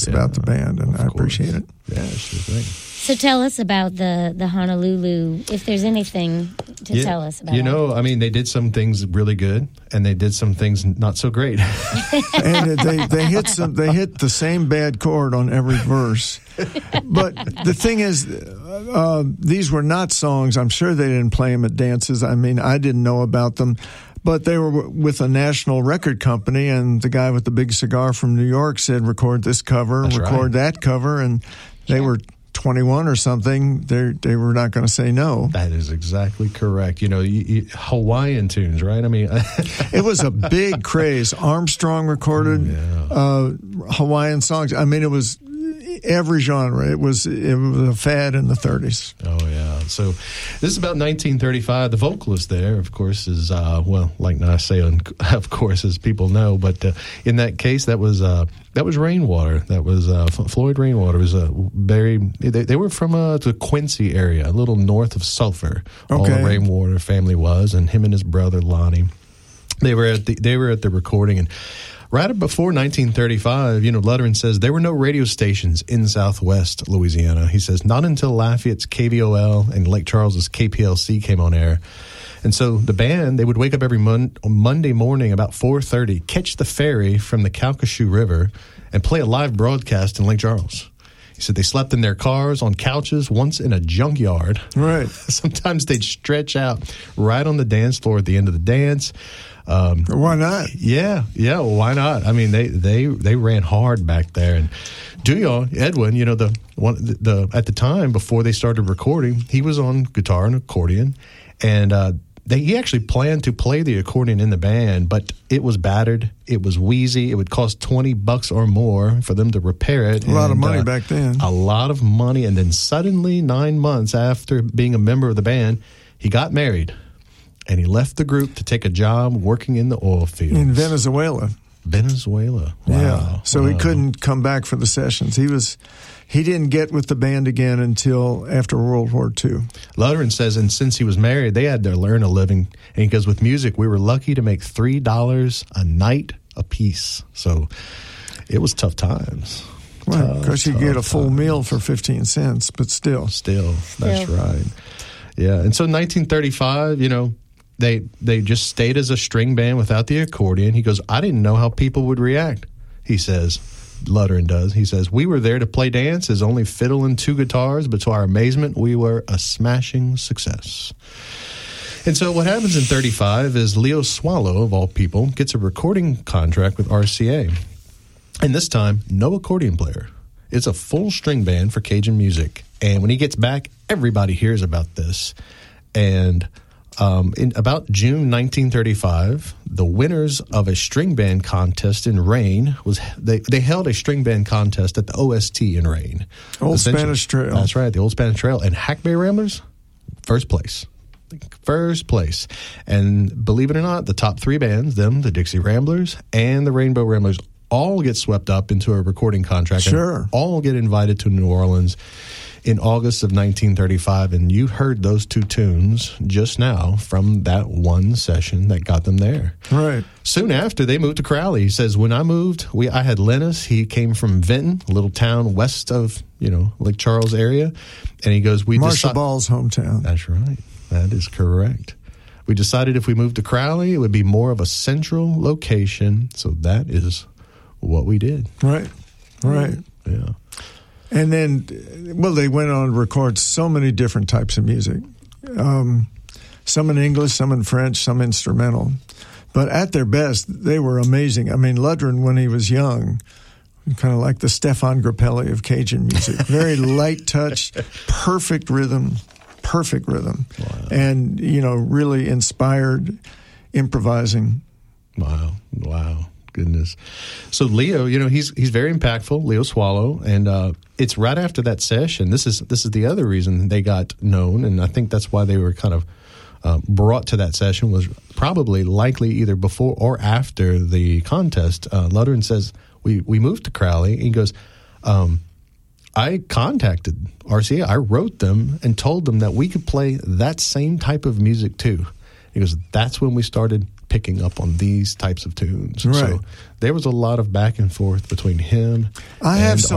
about the band, and I appreciate it. Yeah, sure thing. So tell us about the Honolulu, if there's anything to tell us about it. I mean, they did some things really good, and they did some things not so great. And they hit the same bad chord on every verse. But the thing is, these were not songs. I'm sure they didn't play them at dances. I mean, I didn't know about them. But they were with a national record company, and the guy with the big cigar from New York said, record this cover, that cover, and they were 21 or something. They were not going to say no. That is exactly correct. Hawaiian tunes, right? I mean, it was a big craze. Armstrong recorded Hawaiian songs. I mean, it was every genre. It was a fad in the 30s. Oh, yeah. So this is about 1935. The vocalist there, of course, is, like I say, of course, as people know, but in that case, that was Rainwater. That was Floyd Rainwater. Was they were from the Quincy area, a little north of Sulphur. Okay. All the Rainwater family was, and him and his brother, Lonnie. They were at the recording, and right before 1935, Lutteran says there were no radio stations in Southwest Louisiana. He says not until Lafayette's KVOL and Lake Charles's KPLC came on air. And so the band, they would wake up every Monday morning about 4:30, catch the ferry from the Calcasieu River, and play a live broadcast in Lake Charles. He said they slept in their cars, on couches, once in a junkyard. Right. Sometimes they'd stretch out right on the dance floor at the end of the dance. Why not? Yeah. Well, why not? I mean, they ran hard back there. And Edwin, at the time before they started recording, he was on guitar and accordion, and he actually planned to play the accordion in the band, but it was battered, it was wheezy, it would cost $20 or more for them to repair it. A lot of money back then. A lot of money, and then suddenly, 9 months after being a member of the band, he got married. And he left the group to take a job working in the oil fields. In Venezuela. Wow. Yeah. So he couldn't come back for the sessions. He didn't get with the band again until after World War II. Lutteran says, and since he was married, they had to learn a living. And he goes, with music, we were lucky to make $3 a night a piece. So it was tough times. Well, because you get a full meal for 15 cents, but still. That's right. Yeah. And so in 1935, They just stayed as a string band without the accordion. He goes, I didn't know how people would react, he says. Lutteran does. He says, we were there to play dances, only fiddle and two guitars, but to our amazement, we were a smashing success. And so what happens in 35 is Leo Swallow, of all people, gets a recording contract with RCA. And this time, no accordion player. It's a full string band for Cajun music. And when he gets back, everybody hears about this. And in about June 1935, the winners of a string band contest in Rayne they held a string band contest at the OST in Rayne. Old Spanish Trail. That's right, the Old Spanish Trail. And Hack Bay Ramblers, first place. And believe it or not, the top three bands, the Dixie Ramblers and the Rainbow Ramblers, all get swept up into a recording contract. Sure. And all get invited to New Orleans in August of 1935, and you heard those two tunes just now from that one session that got them there. Right. Soon after, they moved to Crowley. He says, when I moved, I had Lennis. He came from Vinton, a little town west of, Lake Charles area. And he goes, Marshall Ball's hometown. That's right. That is correct. We decided if we moved to Crowley, it would be more of a central location. So that is what we did. Right. Yeah. And then, they went on to record so many different types of music. Some in English, some in French, some instrumental. But at their best, they were amazing. I mean, Lutteran, when he was young, kind of like the Stefan Grappelli of Cajun music. Very light touch, perfect rhythm. Wow. And, really inspired improvising. Wow. Goodness. So Leo, he's very impactful, Leo Swallow, and it's right after that session. This is the other reason they got known, and I think that's why they were kind of brought to that session, was probably likely either before or after the contest. Lutteran says, we moved to Crowley, and he goes, I contacted RCA. I wrote them and told them that we could play that same type of music too. He goes, that's when we started picking up on these types of tunes. Right. So there was a lot of back and forth between him I have some